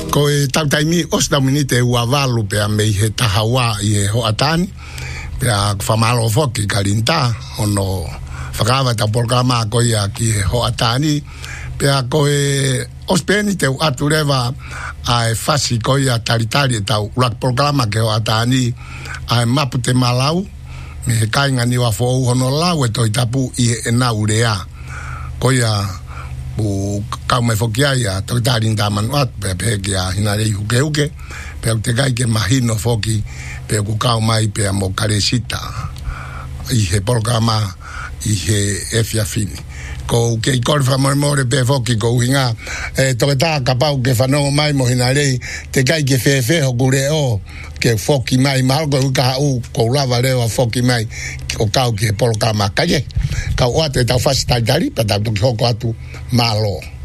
Ko e tautaimi osta minite ua valu pe me he tahawa I he hoatani pe a famalo foki kalinta ono fakava ta programa ko ia ki he hoatani pe a ko e ospeni te atureva a fasi ko ia taritari ta rak programa ke hoatani a mapute malau me kainga ni wa fo hono lau e to itapu I na urea ko ia bu kaume fokiaia to tarin daman at pe kia hinare uke pe te kai ke mahino foki pe ku kau mai pe mo karesita I he programa I he efia fini ko ke kor fa more pe foki ko hinga to ta kapau ke fa no mai mo hinare te kai ke fe ho gureo ke foki mai mal ko ka u ko lava le foki mai o kau ke programa kaje ka o te ta fasta dari pa ta ko atu malo